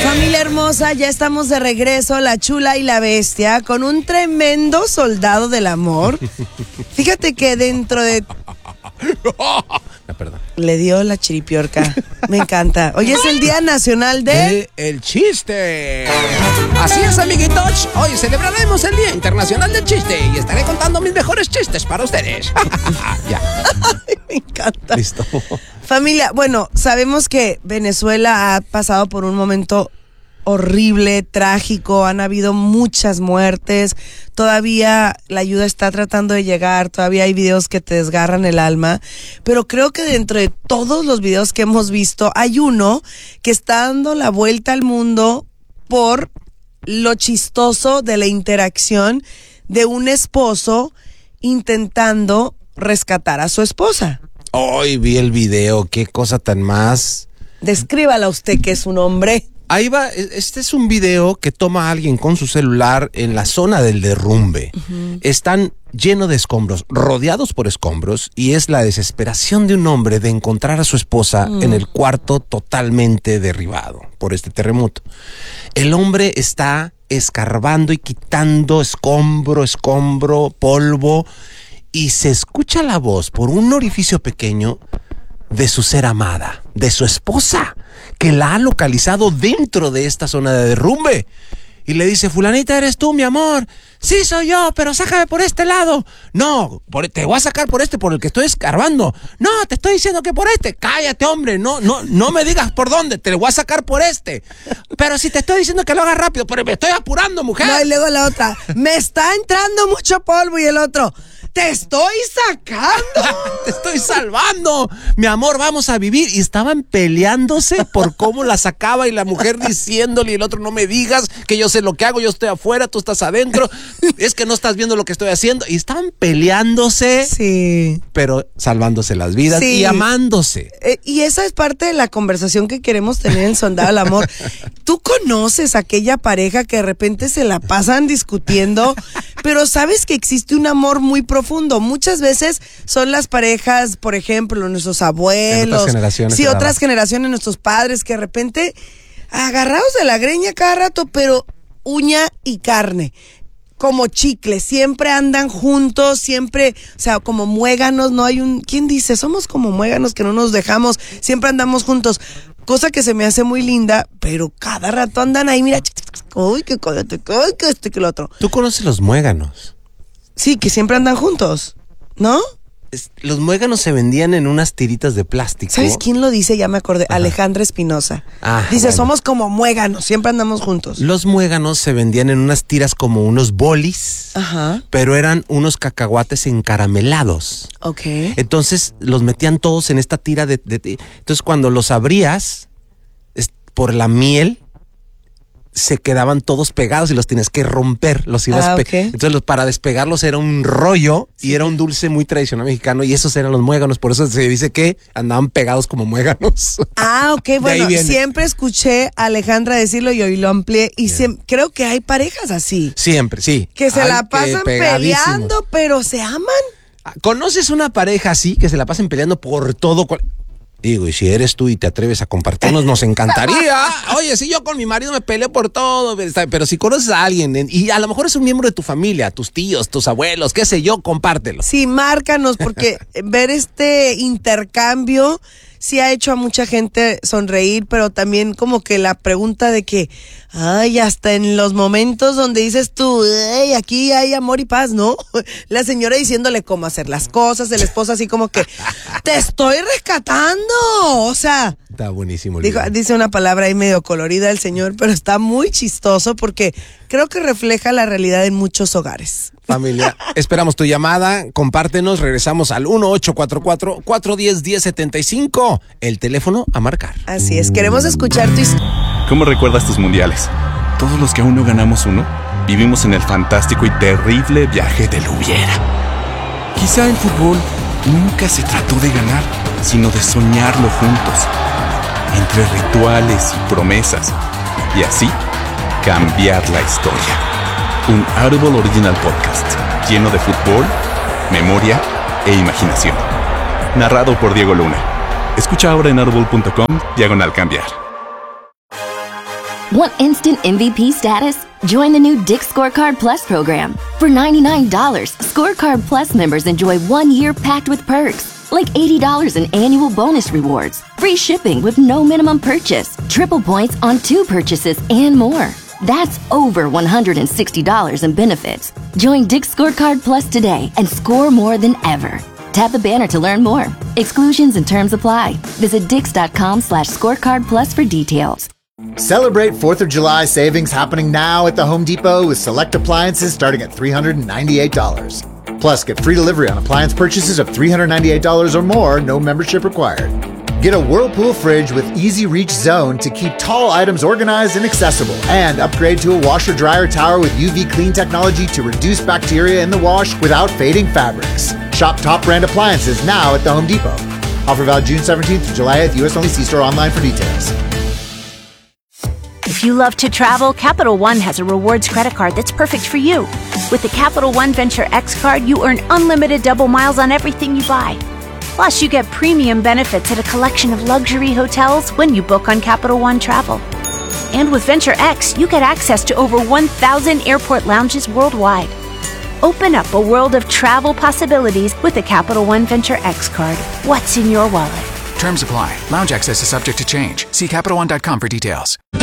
Familia hermosa, ya estamos de regreso, la chula y la bestia, con un tremendo soldado del amor. Fíjate que dentro de... Perdón. Le dio la chiripiorca. Me encanta. Hoy es el Día Nacional de... El chiste. Así es, amiguitos. Hoy celebraremos el Día Internacional del Chiste y estaré contando mis mejores chistes para ustedes. Ya. Me encanta. Listo. Familia, bueno, sabemos que Venezuela ha pasado por un momento horrible, trágico, han habido muchas muertes, todavía la ayuda está tratando de llegar, todavía hay videos que te desgarran el alma, pero creo que dentro de todos los videos que hemos visto, hay uno que está dando la vuelta al mundo por lo chistoso de la interacción de un esposo intentando rescatar a su esposa. Hoy vi el video, qué cosa tan más... Descríbala usted, que es un hombre. Ahí va, este es un video que toma alguien con su celular en la zona del derrumbe. Uh-huh. Están llenos de escombros, rodeados por escombros, y es la desesperación de un hombre de encontrar a su esposa en el cuarto totalmente derribado por este terremoto. El hombre está escarbando y quitando escombro, polvo, y se escucha la voz por un orificio pequeño de su ser amada, de su esposa, que la ha localizado dentro de esta zona de derrumbe. Y le dice: fulanita, ¿eres tú, mi amor? Sí, soy yo, pero sácame por este lado. No, te voy a sacar por el que estoy escarbando. No, te estoy diciendo que por este. Cállate, hombre, no me digas por dónde, te lo voy a sacar por este. Pero si te estoy diciendo que lo hagas rápido, pero me estoy apurando, mujer. No, y luego la otra: me está entrando mucho polvo, y el otro: ¡te estoy sacando! ¡Te estoy salvando! Mi amor, vamos a vivir. Y estaban peleándose por cómo la sacaba, y la mujer diciéndole, y el otro: no me digas que yo sé lo que hago, yo estoy afuera, tú estás adentro. Es que no estás viendo lo que estoy haciendo. Y estaban peleándose, sí, pero salvándose las vidas, sí, y amándose. Y esa es parte de la conversación que queremos tener en Soldado del Amor. ¿Tú conoces a aquella pareja que de repente se la pasan discutiendo, pero sabes que existe un amor muy profundo? Muchas veces son las parejas, por ejemplo, nuestros abuelos, otras generaciones, sí, otras generaciones, nuestros padres, que de repente agarrados de la greña cada rato, pero uña y carne, como chicle, siempre andan juntos, siempre, o sea, como muéganos. No hay ¿quién dice? Somos como muéganos que no nos dejamos, siempre andamos juntos, cosa que se me hace muy linda, pero cada rato andan ahí, mira, uy, que cállate, que esto y que lo otro. ¿Tú conoces los muéganos? Sí, que siempre andan juntos, ¿no? Los muéganos se vendían en unas tiritas de plástico. ¿Sabes quién lo dice? Ya me acordé. Ajá. Alejandra Espinosa. Dice, bueno, somos como muéganos, siempre andamos juntos. Los muéganos se vendían en unas tiras como unos bolis. Ajá. Pero eran unos cacahuates encaramelados. Ok. Entonces los metían todos en esta tira de entonces cuando los abrías, por la miel, se quedaban todos pegados y los tienes que romper, los ibas okay. Entonces para despegarlos era un rollo, sí, y era un dulce muy tradicional mexicano, y esos eran los muéganos, por eso se dice que andaban pegados como muéganos. Ok, bueno, siempre escuché a Alejandra decirlo y hoy lo amplié, y creo que hay parejas así. Siempre, sí. Que se la pasan peleando, pero se aman. ¿Conoces una pareja así, que se la pasen peleando por todo? Digo, y si eres tú y te atreves a compartirnos, nos encantaría. Oye, si yo con mi marido me peleo por todo, pero si conoces a alguien, y a lo mejor es un miembro de tu familia, tus tíos, tus abuelos, qué sé yo, compártelo. Sí, márcanos, porque ver este intercambio sí ha hecho a mucha gente sonreír, pero también como que la pregunta de que, ay, hasta en los momentos donde dices tú, aquí hay amor y paz, ¿no? La señora diciéndole cómo hacer las cosas, el esposo así como que, te estoy rescatando, o sea. Está buenísimo. Dice una palabra ahí medio colorida el señor, pero está muy chistoso porque creo que refleja la realidad en muchos hogares. Familia, esperamos tu llamada, compártenos, regresamos al 1-844-410-1075, el teléfono a marcar. Así es, queremos escuchar tu historia. ¿Cómo recuerdas tus mundiales? Todos los que aún no ganamos uno, vivimos en el fantástico y terrible viaje del hubiera. Quizá el fútbol nunca se trató de ganar, sino de soñarlo juntos, entre rituales y promesas, y así cambiar la historia. Un Audible Original Podcast, lleno de fútbol, memoria e imaginación. Narrado por Diego Luna. Escucha ahora en audible.com/cambiar. Want instant MVP status? Join the new Dick's Scorecard Plus program. For $99, Scorecard Plus members enjoy 1 year packed with perks, like $80 in annual bonus rewards, free shipping with no minimum purchase, triple points on 2 purchases, and more. That's over $160 in benefits. Join Dick's Scorecard Plus today and score more than ever. Tap the banner to learn more. Exclusions and terms apply. Visit dix.com/scorecardplus for details. Celebrate 4th of July savings happening now at the Home Depot with select appliances starting at $398. Plus, get free delivery on appliance purchases of $398 or more, no membership required. Get a Whirlpool fridge with Easy Reach Zone to keep tall items organized and accessible. And upgrade to a washer-dryer tower with UV Clean technology to reduce bacteria in the wash without fading fabrics. Shop top brand appliances now at the Home Depot. Offer valid June 17th to July 8th. U.S. only. See store online for details. If you love to travel, Capital One has a rewards credit card that's perfect for you. With the Capital One Venture X card, you earn unlimited double miles on everything you buy. Plus, you get premium benefits at a collection of luxury hotels when you book on Capital One Travel. And with Venture X, you get access to over 1,000 airport lounges worldwide. Open up a world of travel possibilities with the Capital One Venture X card. What's in your wallet? Terms apply. Lounge access is subject to change. See CapitalOne.com for details.